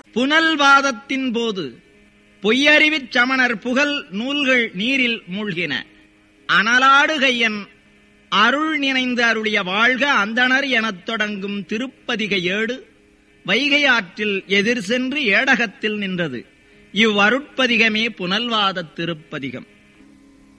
புனல்வாதத்தின் போது பொய்யறிவிச் சமணர் புகழ் நூல்கள் நீரில் மூழ்கின. அனலாடுகையன் அருள் நினைந்து அருளிய வாழ்க அந்தணர் எனத் தொடங்கும் திருப்பதிக ஏடு வைகை ஆற்றில் எதிர் சென்று ஏடகத்தில் நின்றது. இவ்வருட்பதிகமே புனல்வாதத் திருப்பதிகம்.